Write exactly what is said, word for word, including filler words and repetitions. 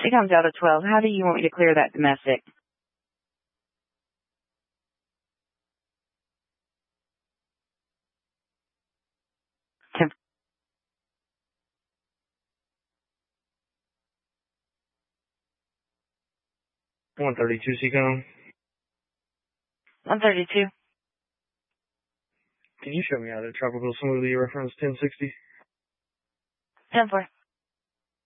Seacom Delta twelve, how do you want me to clear that domestic? ten one thirty-two Seacom. one thirty-two. Can you show me how to tropical smoothie reference ten sixty? ten four.